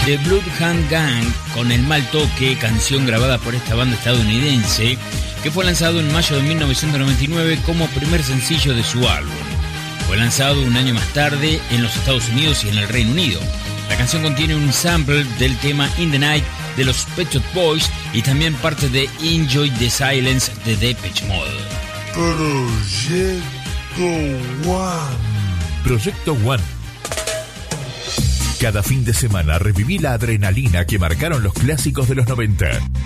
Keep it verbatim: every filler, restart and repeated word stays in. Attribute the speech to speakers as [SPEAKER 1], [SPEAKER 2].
[SPEAKER 1] The Bloodhound Gang con El Mal Toque, canción grabada por esta banda estadounidense, que fue lanzado en mayo de mil novecientos noventa y nueve como primer sencillo de su álbum. Fue lanzado un año más tarde en los Estados Unidos y en el Reino Unido. La canción contiene un sample del tema In the Night de los Pet Shop Boys y también parte de Enjoy the Silence de Depeche Mode.
[SPEAKER 2] Proyecto One. Proyecto One. Cada fin de semana reviví la adrenalina que marcaron los clásicos de los noventa.